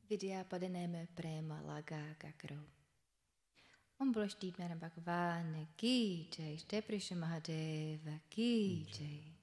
Vidyapadane me prema laga gakro. Om Broshdeep Madam Bhagwan ki jai, Shri Mahadeva ki jai.